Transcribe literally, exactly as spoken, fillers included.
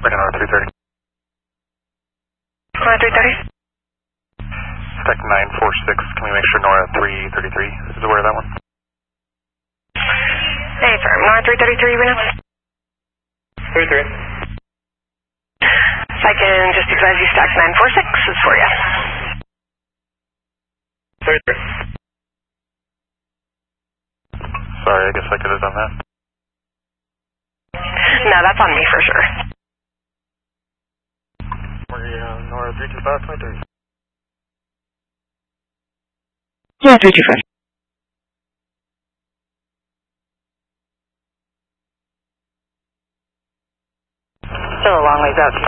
Right on three thirty. Nora three thirty. Stack nine four six, can we make sure Nora three thirty-three is aware of that one? Hey, firm. Nora three thirty-three, Reno? three three. If I can just advise you, stack nine four six is for you. three three. Sorry, I guess I could have done that. No, that's on me for sure. We're uh, Nora three two five twenty-three. Yeah, three two five. Still a long ways out to